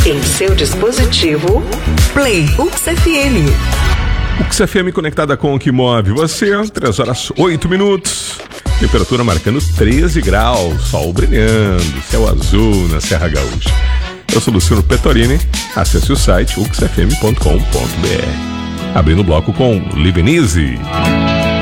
Em seu dispositivo, Play UXFM. UXFM conectada com o que move você, 3h08. Temperatura marcando 13 graus, sol brilhando, céu azul na Serra Gaúcha. Eu sou Luciano Petorini, acesse o site uxfm.com.br. Abrindo o bloco com Live Easy.